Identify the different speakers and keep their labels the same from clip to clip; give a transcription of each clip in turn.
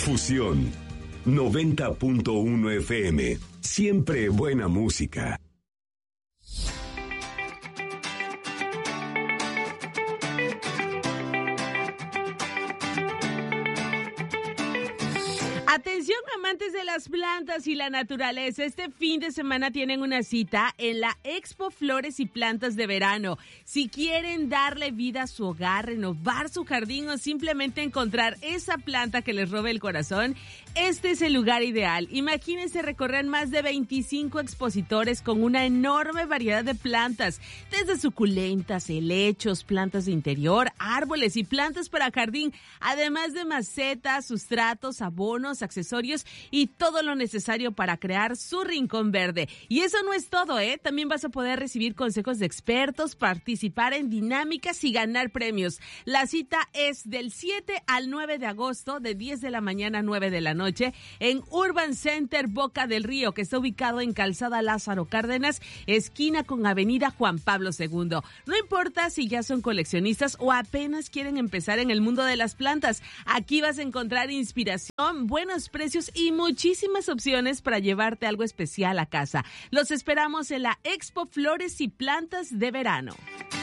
Speaker 1: Fusión 90.1 FM. Siempre buena música.
Speaker 2: Atención, amantes de las plantas y la naturaleza. Este fin de semana tienen una cita en la Expo Flores y Plantas de Verano. Si quieren darle vida a su hogar, renovar su jardín o simplemente encontrar esa planta que les robe el corazón, este es el lugar ideal. Imagínense recorrer más de 25 expositores con una enorme variedad de plantas, desde suculentas, helechos, plantas de interior, árboles y plantas para jardín, además de macetas, sustratos, abonos, accesorios y todo lo necesario para crear su rincón verde. Y eso no es todo, También vas a poder recibir consejos de expertos, participar en dinámicas y ganar premios. La cita es del 7 al 9 de agosto, de 10 de la mañana a 9 de la noche, en Urban Center Boca del Río, que está ubicado en Calzada Lázaro Cárdenas, esquina con Avenida Juan Pablo II. No importa si ya son coleccionistas o apenas quieren empezar en el mundo de las plantas, aquí vas a encontrar inspiración, buenos precios y muchísimas opciones para llevarte algo especial a casa. Los esperamos en la Expo Flores y Plantas de Verano.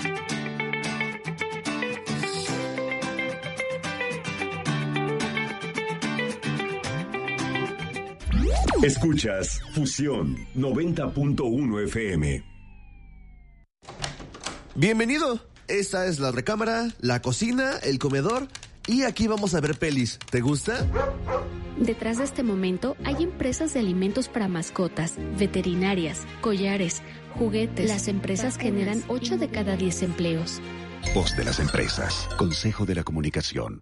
Speaker 1: Escuchas Fusión 90.1 FM.
Speaker 3: Bienvenido. Esta es la recámara, la cocina, el comedor y aquí vamos a ver pelis. ¿Te gusta?
Speaker 4: Detrás de este momento hay empresas de alimentos para mascotas, veterinarias, collares, juguetes. Las empresas generan 8 de cada 10 empleos.
Speaker 5: Voz de las empresas. Consejo de la Comunicación.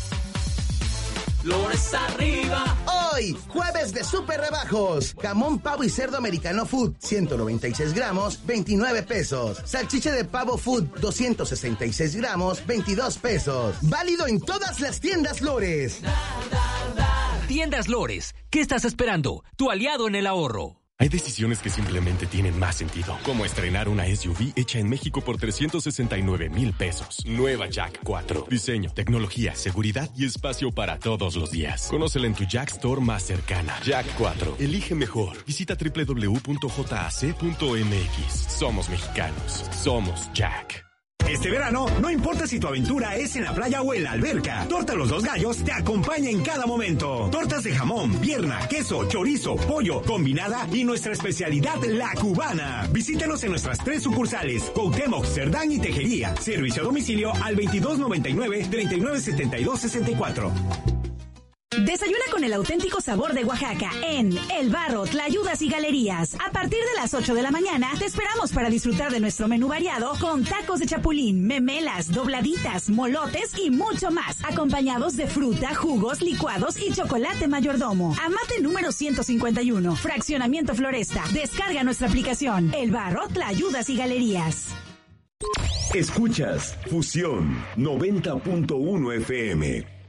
Speaker 6: Flores arriba.
Speaker 7: Hoy, jueves de súper rebajos. Jamón, pavo y cerdo americano food, 196 gramos, 29 pesos. Salchicha de pavo food, 266 gramos, 22 pesos. Válido en todas las tiendas Lores.
Speaker 6: Tiendas Lores, ¿qué estás esperando? Tu aliado en el ahorro.
Speaker 8: Hay decisiones que simplemente tienen más sentido, como estrenar una SUV hecha en México por 369,000 pesos. Nueva Jack 4. Diseño, tecnología, seguridad y espacio para todos los días. Conócela en tu Jack Store más cercana. Jack 4. Elige mejor. Visita www.jac.mx. Somos mexicanos. Somos Jack.
Speaker 9: Este verano, no importa si tu aventura es en la playa o en la alberca, Torta Los Dos Gallos te acompaña en cada momento. Tortas de jamón, pierna, queso, chorizo, pollo, combinada y nuestra especialidad, la cubana. Visítanos en nuestras 3 sucursales, Cuauhtémoc, Cerdán y Tejería. Servicio a domicilio al 2299-397264.
Speaker 10: Desayuna con el auténtico sabor de Oaxaca en El Barro, Tlayudas y Galerías. A partir de las 8 de la mañana te esperamos para disfrutar de nuestro menú variado con tacos de chapulín, memelas, dobladitas, molotes y mucho más, acompañados de fruta, jugos, licuados y chocolate mayordomo. Amate número 151, Fraccionamiento Floresta. Descarga nuestra aplicación El Barro, Tlayudas y Galerías.
Speaker 1: Escuchas Fusión 90.1 FM.